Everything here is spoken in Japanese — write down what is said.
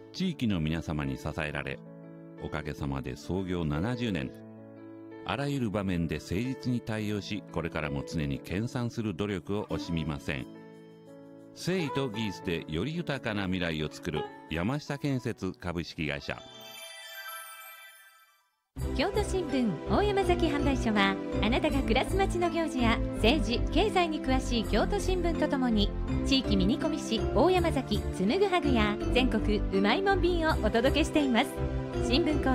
地域の皆様に支えられ、おかげさまで創業70年。あらゆる場面で誠実に対応し、これからも常に研鑽する努力を惜しみません。誠意と技術でより豊かな未来を作る山下建設株式会社。 京都新聞大山崎販売所は、あなたが暮らす街の行事や政治経済に詳しい京都新聞とともに、地域ミニコミ誌大山崎紡ぐハグや全国うまいもん便をお届けしています。新聞